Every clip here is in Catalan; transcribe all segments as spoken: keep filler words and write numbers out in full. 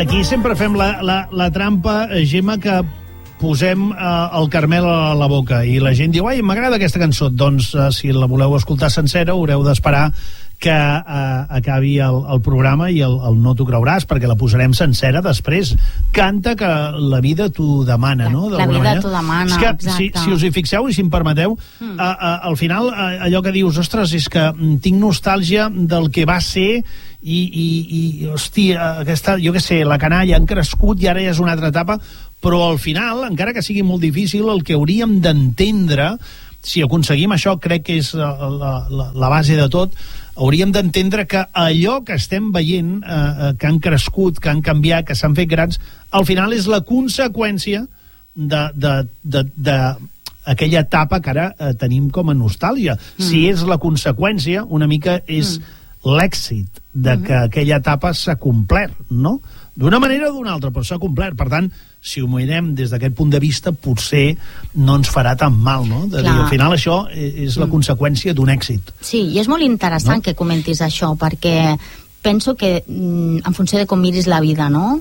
aquí sempre fem la, la, la trampa, Gemma, que posem eh, el Carmel a la boca i la gent diu, ai, m'agrada aquesta cançó. Doncs eh, si la voleu escoltar sencera haureu d'esperar que eh, acabi el, el programa i el, el No t'ho creuràs, perquè la posarem sencera després. Canta que la vida t'ho demana, no? La vida manera. t'ho demana, és que, exacte. Si, si us hi fixeu i si em permeteu, mm. eh, eh, al final eh, allò que dius, ostres, és que tinc nostàlgia del que va ser i, i, i hòstia, aquesta, jo què sé, la canalla han crescut i ara ja és una altra etapa, però al final, encara que sigui molt difícil, el que hauríem d'entendre, si aconseguim això, crec que és la, la, la base de tot, hauríem d'entendre que allò que estem veient, eh, que han crescut, que han canviat, que s'han fet grans, al final és la conseqüència de, de, de, de aquella etapa que ara eh, tenim com a nostàlgia. Mm. Si és la conseqüència, una mica és mm. l'èxit de que mm. aquella etapa s'ha complert, no? D'una manera o d'una altra, però s'ha complert. Per tant, si ho mirem des d'aquest punt de vista, potser no ens farà tan mal, no? De dir, al final això és la mm. conseqüència d'un èxit. Sí, i és molt interessant, no?, que comentis això, perquè penso que en funció de com miris la vida, no?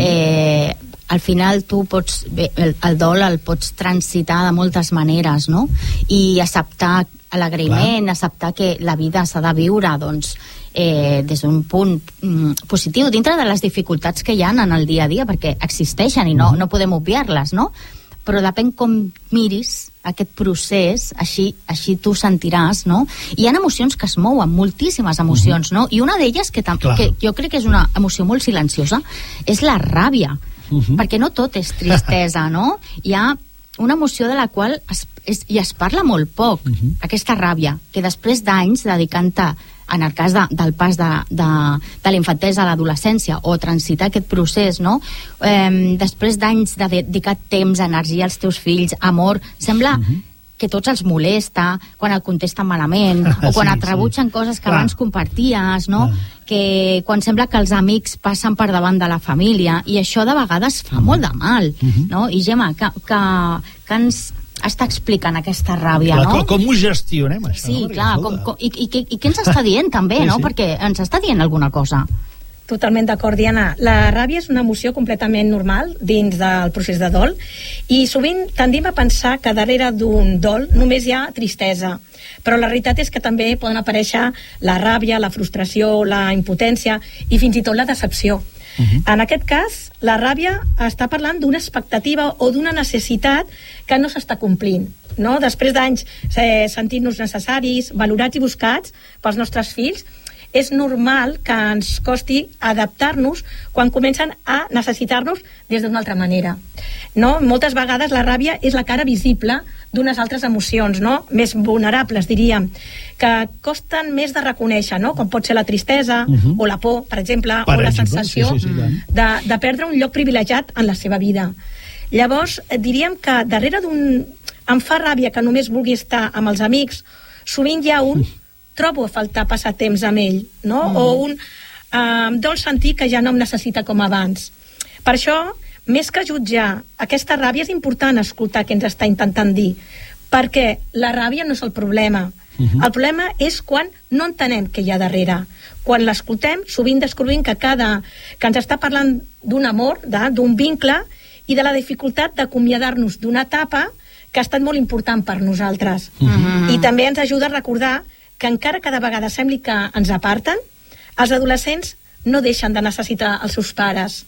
Eh, al final tu pots, el, el dol el pots transitar de moltes maneres, no? I acceptar l'agraïment, acceptar que la vida s'ha de viure, doncs, eh, des d'un punt mm, positiu, dintre de les dificultats que hi ha en el dia a dia, perquè existeixen i no, no podem obviar-les, no? Però depèn com miris aquest procés, així, així tu sentiràs, no? Hi ha emocions que es mouen, moltíssimes emocions, no? I una d'elles, que, que jo crec que és una emoció molt silenciosa, és la ràbia, uh-huh. perquè no tot és tristesa, no? Hi ha una emoció de la qual es, es, i es parla molt poc, uh-huh. aquesta ràbia, que després d'anys dedicant-te, en el cas de, del pas de, de, de la infantesa a l'adolescència, o transitar aquest procés, no? Eh, després d'anys de dedicar temps, energia als teus fills, amor, sembla uh-huh. que tots els molesta quan el contesten malament, o quan sí, et rebutgen sí. coses que Clar. abans comparties, no? Clar. Que quan sembla que els amics passen per davant de la família, i això de vegades fa uh-huh. molt de mal, uh-huh. no? I Gemma, que, que, que ens està explicant aquesta ràbia, clar, no? Com ho gestionem, això? Sí, no? clar, com, com, i, i, i què ens està dient també, sí, no? Sí. Perquè ens està dient alguna cosa. Totalment d'acord, Diana. La ràbia és una emoció completament normal dins del procés de dol, i sovint tendim a pensar que darrere d'un dol només hi ha tristesa, però la realitat és que també poden aparèixer la ràbia, la frustració, la impotència i fins i tot la decepció. Uh-huh. En aquest cas, la ràbia està parlant d'una expectativa o d'una necessitat que no s'està complint, no? Després d'anys eh, sentint-nos necessaris, valorats i buscats pels nostres fills, és normal que ens costi adaptar-nos quan comencen a necessitar-nos des d'una altra manera, no? Moltes vegades la ràbia és la cara visible d'unes altres emocions, no? Més vulnerables, diríem, que costen més de reconèixer, no? Com pot ser la tristesa, uh-huh. o la por, per exemple, per o la exemple, sensació sí, sí, sí, de, de perdre un lloc privilegiat en la seva vida. Llavors, diríem que darrere d'un... Em fa ràbia que només vulgui estar amb els amics, sovint hi ha un... trobo a faltar passar temps amb ell, no? Mm. O un eh, dol sentir que ja no em necessita com abans. Per això, més que jutjar aquesta ràbia, és important escoltar què ens està intentant dir, perquè la ràbia no és el problema. Mm-hmm. El problema és quan no entenem què hi ha darrere. Quan l'escoltem, sovint descobrim que cada que ens està parlant d'un amor, d'un vincle, i de la dificultat d'acomiadar-nos d'una etapa que ha estat molt important per nosaltres. Mm-hmm. I també ens ajuda a recordar que encara cada vegada sembli que ens aparten, els adolescents no deixen de necessitar els seus pares.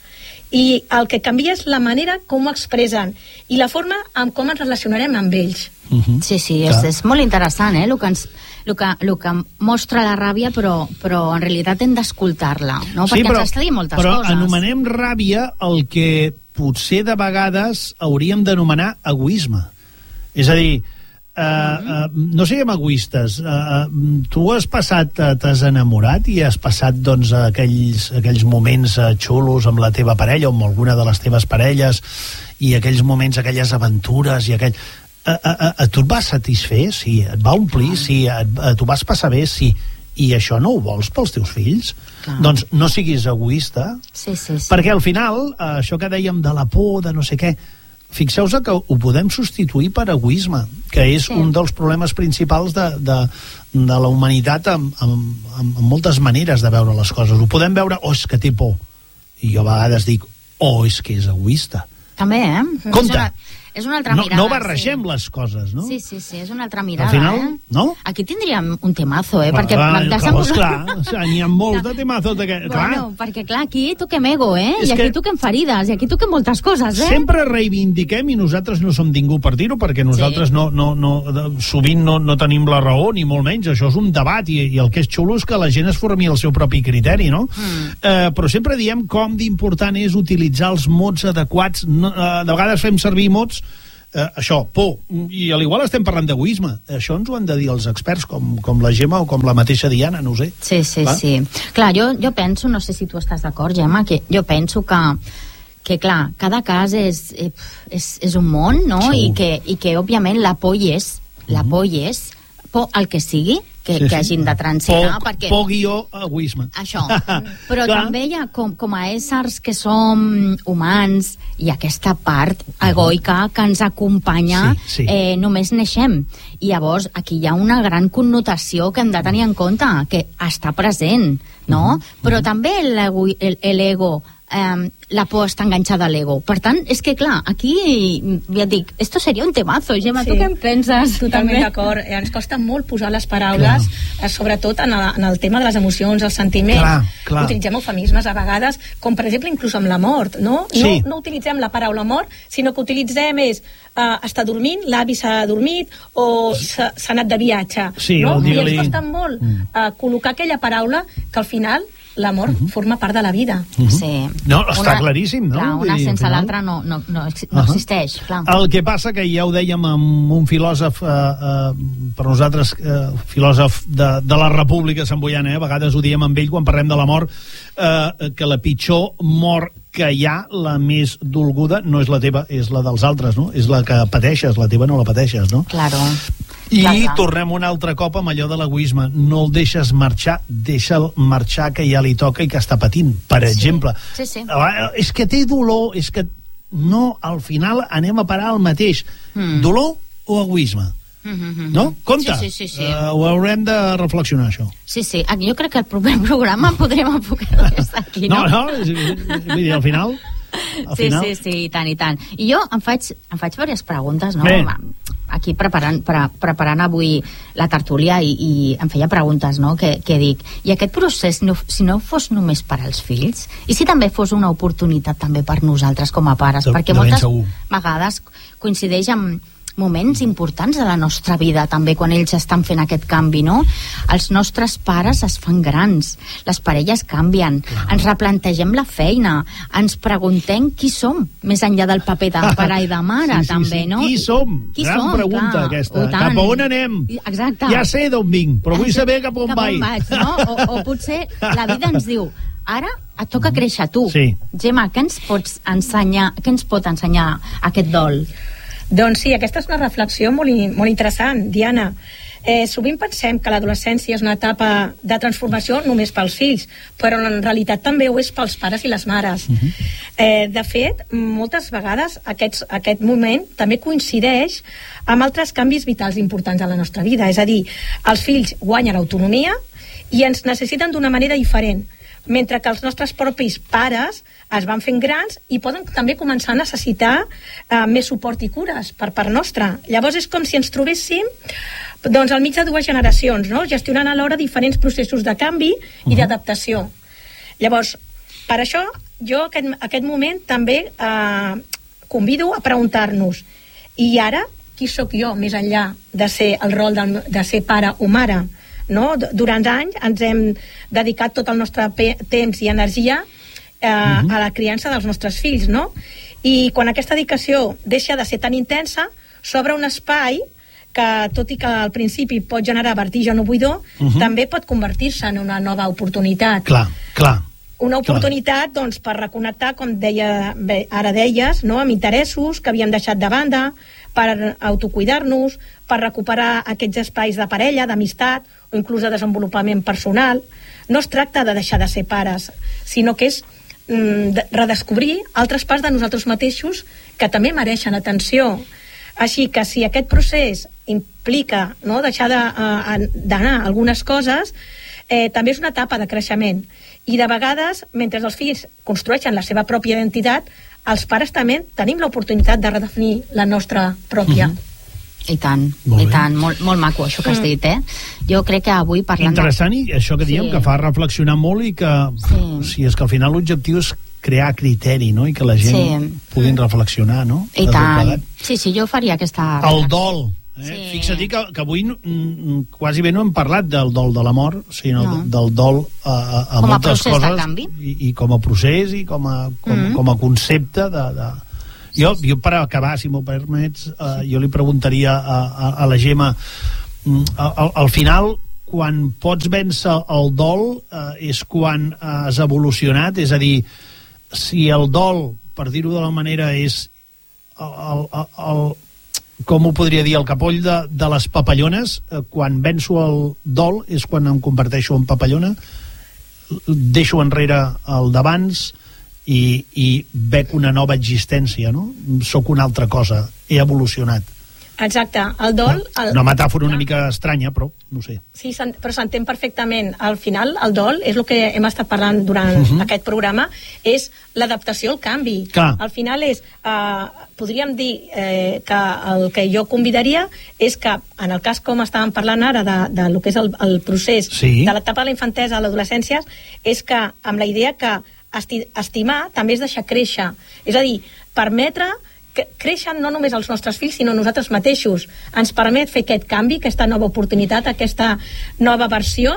I el que canvia és la manera com ho expressen i la forma en com ens relacionarem amb ells. Uh-huh. Sí, sí, és, és molt interessant, eh? El que, ens, el que, el que mostra la ràbia, però, però en realitat hem d'escoltar-la, no? Sí, perquè però, ens està dient moltes però coses. Però anomenem ràbia el que potser de vegades hauríem d'anomenar egoisme. És a dir, Uh, uh, no siguem egoistes. Uh, uh, tu has passat, uh, t'has enamorat i has passat doncs aquells, aquells moments uh, xulos amb la teva parella o amb alguna de les teves parelles, i aquells moments, aquelles aventures i aquell... Uh, uh, uh, uh, tu et vas satisfer? Sí. Et va omplir? Sí. Et, uh, tu vas passar bé? Sí. I això no ho vols pels teus fills? Clar. Doncs no siguis egoista, sí, sí, sí. perquè al final uh, això que dèiem de la por, de no sé què, fixeu-vos que ho podem substituir per egoisme, que és sí. un dels problemes principals de, de, de la humanitat amb, amb, amb moltes maneres de veure les coses. Ho podem veure, oh, és que té por, I jo a vegades dic, oh, és que és egoista. També, eh? Compte! És una, és una altra no, mirada. No barregem sí. les coses, no? Sí, sí, sí, és una altra mirada, Al final, eh? no? Aquí tindríem un temazo, eh? Va, perquè va, m'has clar, desenvolupat... clar, o sigui, n'hi ha molts de temazos. De que, bueno, clar. perquè clar, aquí toquem ego, eh? És I aquí que... toquem ferides, i aquí toquem moltes coses, eh? Sempre reivindiquem i nosaltres no som ningú per dir-ho, perquè nosaltres sí. no, no, no, sovint no, no tenim la raó, ni molt menys. Això és un debat, i, i el que és xulo és que la gent es formi el seu propi criteri, no? Mm. Eh, però sempre diem com d'important és utilitzar els mots adequats. No, eh, de vegades fem servir mots Eh, això, por, i a l'igual estem parlant d'egoisme. Això ens ho han de dir els experts, com, com la Gemma o com la mateixa Diana, no ho sé. Sí, sí, clar? sí. Clar, jo, jo penso, no sé si tu estàs d'acord, Gemma, que jo penso que, que clar, cada cas és, és, és un món, no? I que, I que, òbviament, la por hi és, la por hi és, por al que sigui, que, sí, que hagin de transitar. Por, perquè... por guió egoisme. Això. Però també hi ha, com, com a éssers que som humans, i aquesta part egoica que ens acompanya, sí, sí. Eh, només neixem. I llavors aquí hi ha una gran connotació que hem de tenir en compte, que està present, no? Uh -huh. Però uh -huh. també l'ego, eh, la por està enganxada a l'ego. Per tant, és que clar, aquí ja et dic, esto seria un temazo, Gemma, sí. Tu què en penses? Totalment d'acord. Eh, ens costa molt posar les paraules, eh, sobretot en el, en el tema de les emocions, els sentiments. Clar, clar. Utilitzem eufemismes a vegades, com per exemple inclús amb la mort, no? Sí. No, no utilitzem la paraula mort, sinó que utilitzem és eh, està dormint, l'avi s'ha dormit o s'ha anat de viatge. Sí, no? I ens dir-li... costa molt eh, col·locar aquella paraula que al final l'amor uh -huh. forma part de la vida. Uh -huh. Sí. No, està una, claríssim, no? Clar, una dir, sense l'altra no, no, no, no uh -huh. existeix, clar. El que passa que ja ho dèiem amb un filòsof, eh, eh, per nosaltres, eh, filòsof de, de la República Sant Boiana, eh? A vegades ho diem amb ell quan parlem de la mort, eh, que la pitjor mort que hi ha, la més dolguda, no és la teva, és la dels altres, no? És la que pateixes, la teva no la pateixes, no? Claro. I clar, clar. tornem un altre cop amb allò de l'egoisme. No el deixes marxar, deixa'l marxar, que ja li toca i que està patint, per sí. exemple. Sí, sí. És que té dolor, és que no, al final anem a parar al mateix. Mm. Dolor o egoisme? Mm-hmm. No? Compte, sí, sí, sí, sí. Uh, ho haurem de reflexionar, això. Sí, sí, jo crec que el proper programa podrem enfocar des d'aquí, no? No, no, és, vull dir, al final... Al sí, final... sí, sí, i tant, i tant. I jo em faig, em faig diverses preguntes, no? Bé. Aquí preparant, pre, preparant avui la tertúlia i, i em feia preguntes, no? Que, que dic, i aquest procés, no, si no fos només per als fills, i si també fos una oportunitat també per nosaltres com a pares, de, perquè de moltes segur. vegades coincideix amb moments importants de la nostra vida també quan ells estan fent aquest canvi, no? Els nostres pares es fan grans, les parelles canvien, clar. Ens replantegem la feina, ens preguntem qui som més enllà del paper de pare i de mare, sí, sí, també, sí. no? Qui som? Qui Gran som? pregunta, clar, aquesta. Cap a on anem? Exacte. Ja sé d'on vinc, però vull saber cap a on cap vaig. on vaig, no? O, o potser la vida ens diu, ara et toca créixer tu. Sí. Gemma, què ens pots ensenyar, què ens pot ensenyar aquest dol? Doncs sí, aquesta és una reflexió molt, molt interessant, Diana. Eh, sovint pensem que l'adolescència és una etapa de transformació només pels fills, però en realitat també ho és pels pares i les mares. Uh -huh. eh, de fet, moltes vegades aquests, aquest moment també coincideix amb altres canvis vitals importants a la nostra vida. És a dir, els fills guanyen autonomia i ens necessiten d'una manera diferent, mentre que els nostres propis pares es van fent grans i poden també començar a necessitar eh, més suport i cures per part nostra. Llavors és com si ens trobéssim doncs al mig de dues generacions, no? Gestionant alhora diferents processos de canvi i uh-huh. d'adaptació. Llavors, per això jo aquest, aquest moment també eh, convido a preguntar-nos, i ara qui sóc jo més enllà de ser el rol de, de ser pare o mare? No? Durant anys ens hem dedicat tot el nostre temps i energia eh, uh-huh. a la criança dels nostres fills, no? I quan aquesta dedicació deixa de ser tan intensa, s'obre un espai que, tot i que al principi pot generar vertigen o buidor, uh-huh. també pot convertir-se en una nova oportunitat. Clar, clar. Una oportunitat, clar. doncs, per reconnectar, com deia, bé, ara deies, no? amb interessos que havíem deixat de banda, per autocuidar-nos, per recuperar aquests espais de parella, d'amistat, o inclús de desenvolupament personal. No es tracta de deixar de ser pares, sinó que és mm, de redescobrir altres parts de nosaltres mateixos que també mereixen atenció. Així que si aquest procés implica, no, deixar d'anar de, uh, algunes coses, eh, també és una etapa de creixement. I de vegades, mentre els fills construeixen la seva pròpia identitat, els pares també tenim l'oportunitat de redefinir la nostra pròpia. Mm-hmm. I tant, molt i bé. tant, molt, molt maco això que has dit, eh? Jo crec que avui parlant... Interessant, i això que diem, Sí. que fa reflexionar molt i que, Sí. si és que al final l'objectiu és crear criteri, no?, i que la gent Sí. puguin reflexionar, no? I De tot tant. plegat. Sí, sí, jo faria aquesta... El dol. Eh? Sí. Fixa't que, que avui mm, quasi bé no hem parlat del dol de la mort, sinó No. del dol a, a, a Com a moltes procés de coses, canvi. i, i com a procés i com a, com, Mm. com a concepte de... de... Jo, jo per acabar, si m'ho permets, eh, jo li preguntaria a, a, a la Gemma, mm, al, al final, quan pots vèncer el dol, eh, és quan has evolucionat, és a dir, si el dol, per dir-ho de la manera, és el, el, el, com ho podria dir, el capoll de, de les papallones, eh, quan venço el dol és quan em converteixo en papallona, deixo enrere el d'abans i, i bec una nova existència, no? Soc una altra cosa, he evolucionat. Exacte, el dol... El... Una metàfora una mica estranya, però no sé. Sí, s'ent- però s'entén perfectament. Al final, el dol, és el que hem estat parlant durant uh -huh. aquest programa, és l'adaptació al canvi. Clar. Al final és, eh, podríem dir eh, que el que jo convidaria és que, en el cas com estàvem parlant ara, de, de lo que és el, el procés Sí. de l'etapa de la infantesa a l'adolescència, és que, amb la idea que esti estimar també és deixar créixer. És a dir, permetre que creixen no només els nostres fills, sinó nosaltres mateixos. Ens permet fer aquest canvi, aquesta nova oportunitat, aquesta nova versió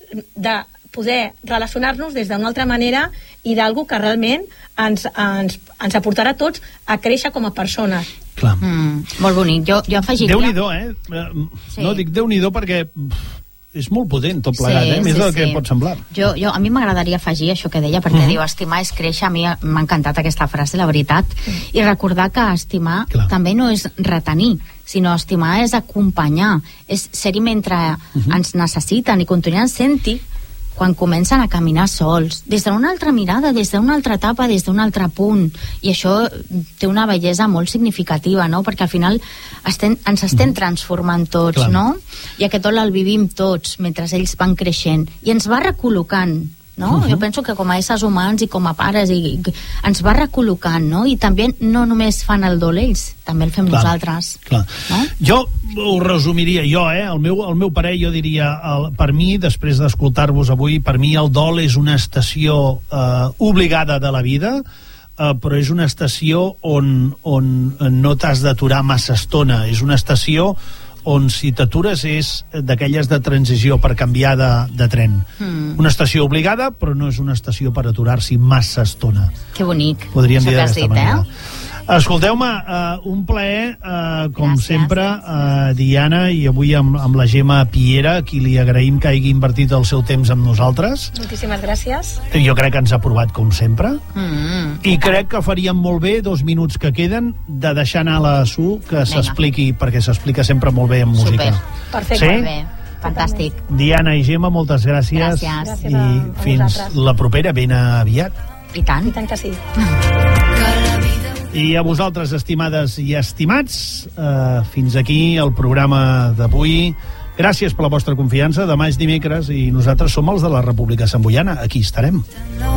de poder relacionar-nos des d'una altra manera i d'algú que realment ens, ens, ens aportarà a tots a créixer com a persones. Clar. Mm, molt bonic. Jo, jo afegiria... Déu-n'hi-do, eh? Eh, Sí. No, dic Déu-n'hi-do perquè pff, és molt potent tot plegat, Sí, eh? Més sí, del que sí. pot semblar. Jo, jo, a mi m'agradaria afegir això que deia, perquè Mhm. diu, estimar és créixer. A mi m'ha encantat aquesta frase, la veritat. I recordar que estimar Clar. també no és retenir, sinó estimar és acompanyar, és ser-hi mentre ens necessiten i continuar sent-hi quan comencen a caminar sols, des d'una altra mirada, des d'una altra etapa, des d'un altre punt, i això té una bellesa molt significativa, no? Perquè al final estem, ens estem transformant tots, Clar. no? I aquest dol el vivim tots mentre ells van creixent, i ens va recol·locant, no? Uh-huh. Jo penso que com a éssers humans i com a pares i, i ens va recol·locant, no? I també no només fan el dol ells, també el fem Clar, nosaltres. clar. No? Jo ho resumiria, jo, eh? El meu, el meu parer, jo diria, el, per mi, després d'escoltar-vos avui, per mi el dol és una estació eh, obligada de la vida, eh, però és una estació on, on no t'has d'aturar massa estona. És una estació on si t'atures és d'aquelles de transició per canviar de, de tren. Mm. Una estació obligada, però no és una estació per aturar-s'hi massa estona. Que bonic. Podríem això dir que has d'aquesta dit, manera. eh? Escolteu-me, uh, un plaer, uh, com Gràcies. sempre, uh, Diana, i avui amb, amb la Gemma Piera, a qui li agraïm que hagi invertit el seu temps amb nosaltres. Moltíssimes gràcies. Jo crec que ens ha provat, com sempre. Mm. I crec que faríem molt bé, dos minuts que queden, de deixar anar la Su, que s'expliqui, perquè s'explica sempre molt bé en música. Super. Perfecte. Sí? Molt bé, fantàstic. Diana i Gemma, moltes gràcies. Gràcies. Gràcies I a- a fins vosaltres. la propera, ben aviat. I tant. I tant que sí. I a vosaltres, estimades i estimats, eh, fins aquí el programa d'avui. Gràcies per la vostra confiança. Demà és dimecres i nosaltres som els de la República Samboiana. Aquí estarem. No